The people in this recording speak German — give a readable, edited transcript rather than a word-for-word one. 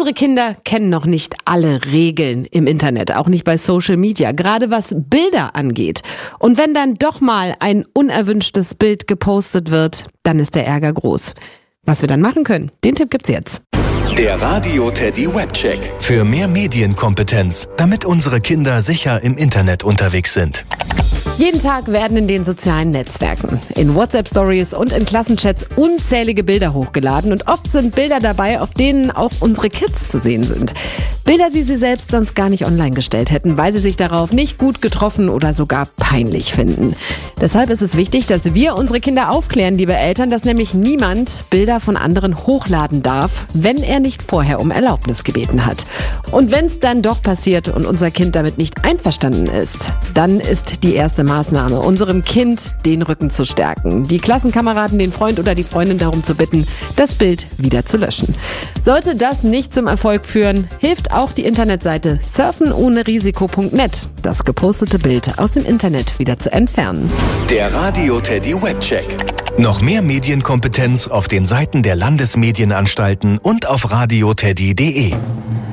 Unsere Kinder kennen noch nicht alle Regeln im Internet, auch nicht bei Social Media, gerade was Bilder angeht. Und wenn dann doch mal ein unerwünschtes Bild gepostet wird, dann ist der Ärger groß. Was wir dann machen können, den Tipp gibt's jetzt. Der Radio Teddy Webcheck. Für mehr Medienkompetenz, damit unsere Kinder sicher im Internet unterwegs sind. Jeden Tag werden in den sozialen Netzwerken, in WhatsApp-Stories und in Klassenchats unzählige Bilder hochgeladen und oft sind Bilder dabei, auf denen auch unsere Kids zu sehen sind. Bilder, die sie selbst sonst gar nicht online gestellt hätten, weil sie sich darauf nicht gut getroffen oder sogar peinlich finden. Deshalb ist es wichtig, dass wir unsere Kinder aufklären, liebe Eltern, dass nämlich niemand Bilder von anderen hochladen darf, wenn er nicht vorher um Erlaubnis gebeten hat. Und wenn es dann doch passiert und unser Kind damit nicht einverstanden ist, dann ist die erste Maßnahme, unserem Kind den Rücken zu stärken, die Klassenkameraden, den Freund oder die Freundin darum zu bitten, das Bild wieder zu löschen. Sollte das nicht zum Erfolg führen, hilft auch die Internetseite surfenohnerisiko.net, das gepostete Bild aus dem Internet wieder zu entfernen. Der Radio Teddy Webcheck. Noch mehr Medienkompetenz auf den Seiten der Landesmedienanstalten und auf radioteddy.de.